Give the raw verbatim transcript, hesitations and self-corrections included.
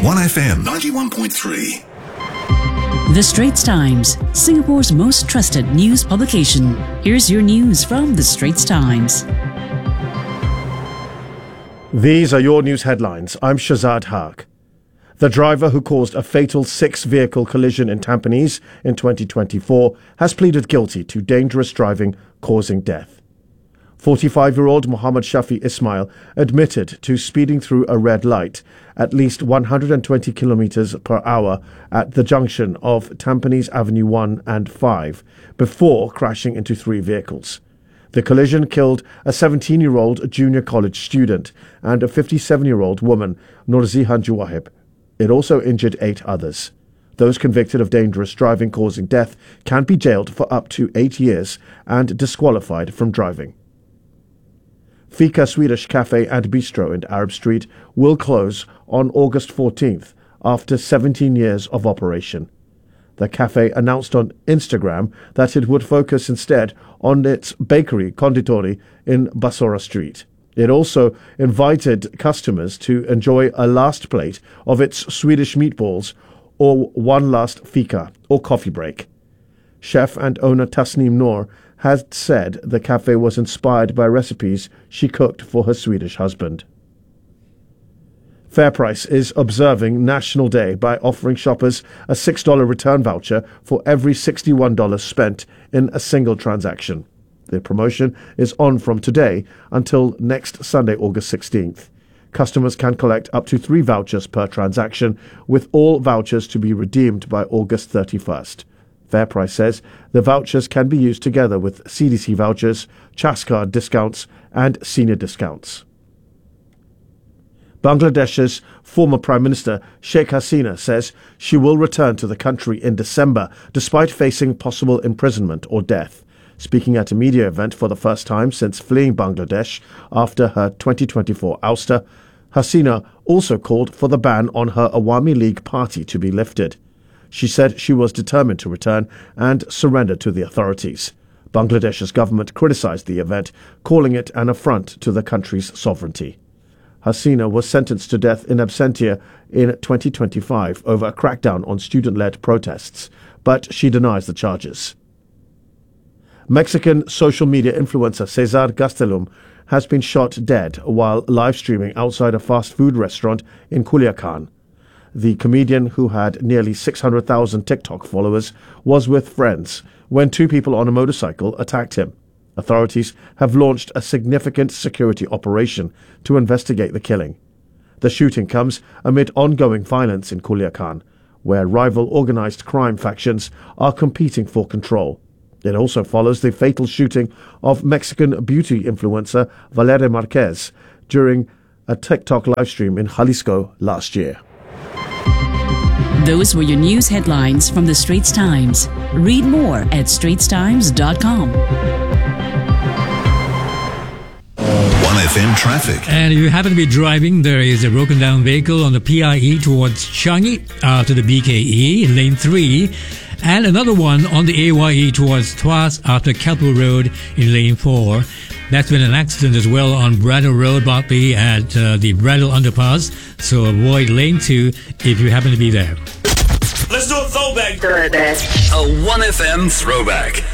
one F M ninety-one point three. The Straits Times, Singapore's most trusted news publication. Here's your news from The Straits Times. These are your news headlines. I'm Shazad Haq. The driver who caused a fatal six-vehicle collision in Tampines in twenty twenty-four has pleaded guilty to dangerous driving causing death. forty-five-year-old Muhammad Shafi Ismail admitted to speeding through a red light at least one hundred twenty kilometers per hour at the junction of Tampines Avenue one and five before crashing into three vehicles. The collision killed a seventeen-year-old junior college student and a fifty-seven-year-old woman, Nurzihan Juwahib. It also injured eight others. Those convicted of dangerous driving causing death can be jailed for up to eight years and disqualified from driving. Fika Swedish Cafe and Bistro in Arab Street will close on August fourteenth after seventeen years of operation. The cafe announced on Instagram that it would focus instead on its bakery Konditori in Basora Street. It also invited customers to enjoy a last plate of its Swedish meatballs or one last fika or coffee break. Chef and owner Tasneem Noor had said the cafe was inspired by recipes she cooked for her Swedish husband. FairPrice is observing National Day by offering shoppers a six dollars return voucher for every sixty-one dollars spent in a single transaction. The promotion is on from today until next Sunday, August sixteenth. Customers can collect up to three vouchers per transaction, with all vouchers to be redeemed by August thirty-first. FairPrice says the vouchers can be used together with C D C vouchers, CHASCard discounts and senior discounts. Bangladesh's former Prime Minister Sheikh Hasina says she will return to the country in December despite facing possible imprisonment or death. Speaking at a media event for the first time since fleeing Bangladesh after her twenty twenty-four ouster, Hasina also called for the ban on her Awami League party to be lifted. She said she was determined to return and surrender to the authorities. Bangladesh's government criticized the event, calling it an affront to the country's sovereignty. Hasina was sentenced to death in absentia in twenty twenty-five over a crackdown on student-led protests, but she denies the charges. Mexican social media influencer Cesar Gastelum has been shot dead while live streaming outside a fast food restaurant in Culiacan. The comedian, who had nearly six hundred thousand TikTok followers, was with friends when two people on a motorcycle attacked him. Authorities have launched a significant security operation to investigate the killing. The shooting comes amid ongoing violence in Culiacan, where rival organized crime factions are competing for control. It also follows the fatal shooting of Mexican beauty influencer Valeria Marquez during a TikTok livestream in Jalisco last year. Those were your news headlines from The Straits Times. Read more at straits times dot com. one F M traffic. And if you happen to be driving, there is a broken down vehicle on the P I E towards Changi after the B K E in lane three. And another one on the A Y E towards Tuas after Kelpo Road in lane four. That's been an accident as well on Bradle Road, Bartley at uh, the Bradle Underpass. So avoid lane two if you happen to be there. Let's do a throwback. A one F M throwback.